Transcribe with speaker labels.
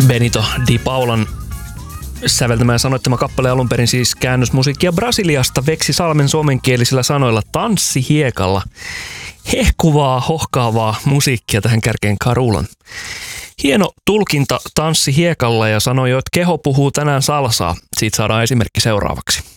Speaker 1: Benito Di Paulan säveltämä ja sanoittama kappale alun perin siis käännösmusiikkia Brasiliasta Veksi Salmen suomenkielisillä sanoilla tanssi hiekalla. Hehkuvaa, hohkaavaa musiikkia tähän kärkeen Carulan. Hieno tulkinta tanssi hiekalla ja sanoi jo, että keho puhuu tänään salsaa. Siitä saadaan esimerkki seuraavaksi.